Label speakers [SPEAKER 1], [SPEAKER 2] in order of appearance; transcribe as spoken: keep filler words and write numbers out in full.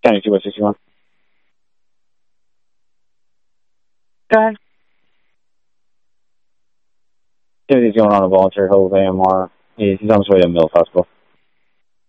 [SPEAKER 1] seventy-two by sixty-one.
[SPEAKER 2] Go ahead.
[SPEAKER 1] Timothy's going on a voluntary hold with A M R. He's on his way to Mills Hospital.